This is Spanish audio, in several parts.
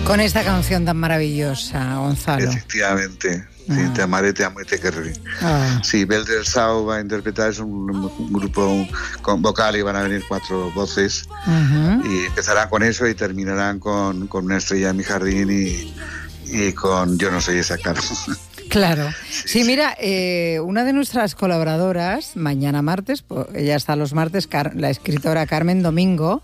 Con esta canción tan maravillosa, Gonzalo. Efectivamente. Sí, te amaré, te amo y te querré. Sí, Beldersau va a interpretar, es un grupo con vocal y van a venir 4 voces. Y empezarán con eso y terminarán con Una estrella en mi jardín y con Yo no soy esa cara. Claro. Sí, mira, una de nuestras colaboradoras, mañana martes, ella está los martes, la escritora Carmen Domingo,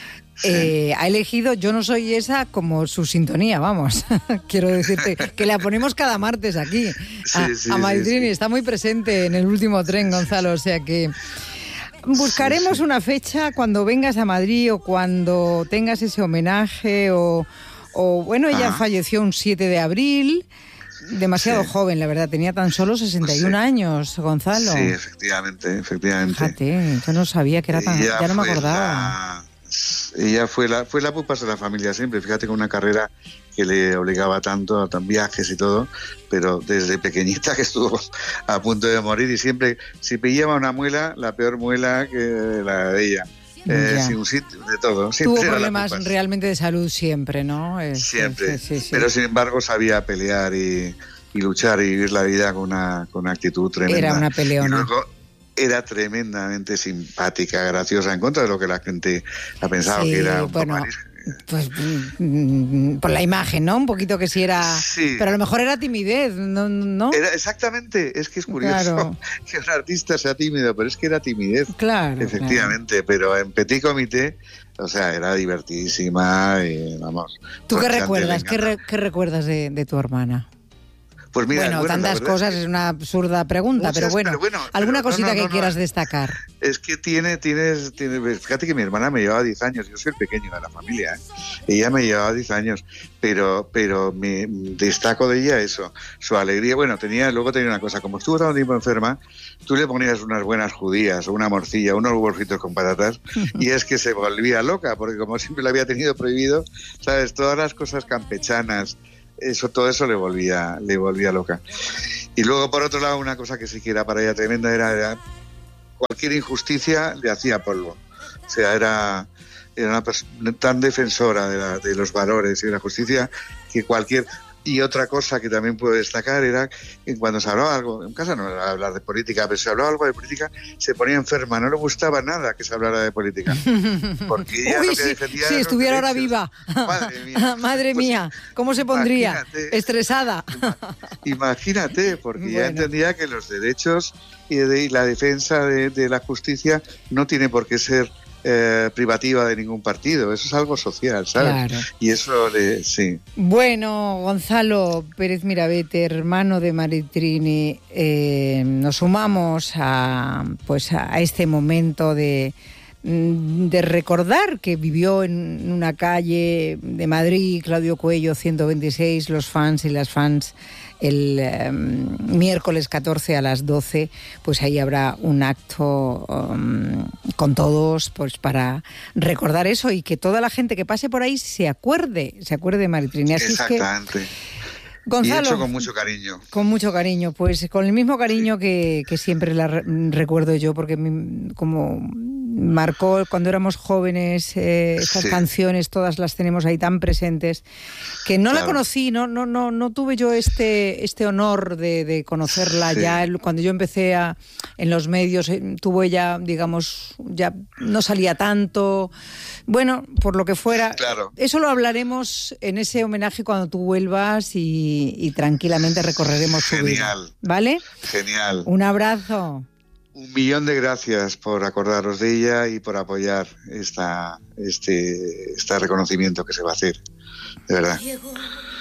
ha elegido Yo no soy esa como su sintonía, vamos. Quiero decirte que la ponemos cada martes aquí a Maritrini. Está muy presente en el último tren, Gonzalo, o sea que buscaremos una fecha cuando vengas a Madrid o cuando tengas ese homenaje o bueno, ella falleció un 7 de abril. Demasiado joven, la verdad, tenía tan solo 61 años, Gonzalo. Sí, efectivamente. Fíjate, yo no sabía que era tan... ya no me acordaba. Ella fue la pupa de la familia siempre, fíjate, con una carrera que le obligaba tanto a viajes y todo, pero desde pequeñita que estuvo a punto de morir y siempre, si pillaba una muela, la peor muela que la de ella. Sin un sitio, de todo. Tuvo problemas realmente de salud siempre, ¿no? Siempre, sí. Pero sin embargo sabía pelear y luchar y vivir la vida con una actitud tremenda. Era una peleona. Y luego era tremendamente simpática, graciosa, en contra de lo que la gente ha pensado que era un poco... Pues por la imagen, ¿no? Un poquito que sí era... Sí. Pero a lo mejor era timidez, ¿no? Era, exactamente, es que es curioso que un artista sea tímido, pero es que era timidez. Claro. Efectivamente, pero en Petit Comité, o sea, era divertidísima y vamos... ¿Tú qué recuerdas? ¿Qué recuerdas de tu hermana? Pues mira, bueno, tantas cosas, es una absurda pregunta, muchas, pero bueno, alguna cosita que quieras destacar. Es que tienes, fíjate que mi hermana me llevaba 10 años, yo soy el pequeño de la familia, ella me llevaba 10 años, pero me destaco de ella eso, su alegría. Bueno, luego tenía una cosa, como estuvo tanto tiempo enferma, tú le ponías unas buenas judías o una morcilla, unos burritos con patatas, y es que se volvía loca, porque como siempre le había tenido prohibido, ¿sabes? Todas las cosas campechanas, todo eso le volvía loca. Y luego, por otro lado, una cosa que sí que era para ella tremenda era cualquier injusticia le hacía polvo. O sea, era una persona tan defensora de los valores y de la justicia que cualquier... Y otra cosa que también puedo destacar era que cuando se hablaba algo, en casa no era hablar de política, pero se hablaba algo de política, se ponía enferma, no le gustaba nada que se hablara de política. Porque ella lo que defendía si estuviera ahora viva. Madre mía. Madre mía, ¿cómo se pondría? Estresada. Imagínate, porque ya entendía que los derechos y la defensa de la justicia no tiene por qué ser privativa de ningún partido, eso es algo social, ¿sabes? Claro. Y eso sí. Bueno, Gonzalo Pérez Mirabete, hermano de Maritrini, nos sumamos a este momento de recordar que vivió en una calle de Madrid, Claudio Cuello 126, los fans y las fans. El miércoles 14 a las 12, pues ahí habrá un acto con todos, pues para recordar eso y que toda la gente que pase por ahí se acuerde de Maritrini. Así exactamente. Es que, Gonzalo, y hecho con mucho cariño. Con mucho cariño, pues con el mismo cariño que siempre la recuerdo yo, porque como marcó cuando éramos jóvenes estas canciones, todas las tenemos ahí tan presentes, que no la conocí, no tuve yo este honor de conocerla ya cuando yo empecé en los medios, tuvo ella, digamos, ya no salía tanto, bueno, por lo que fuera. Claro. Eso lo hablaremos en ese homenaje cuando tú vuelvas y tranquilamente recorreremos su vida. ¿Vale? Genial. Un abrazo. 1.000.000 de gracias por acordaros de ella y por apoyar este reconocimiento que se va a hacer, de verdad.